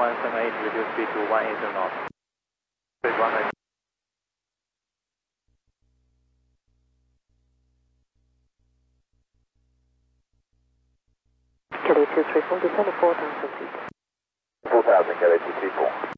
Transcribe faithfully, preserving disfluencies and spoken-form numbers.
one seven eight, reduce speed to one eighty knots. Speed one eighty. K A two three four, descend to four thousand feet. four thousand, K A two three four.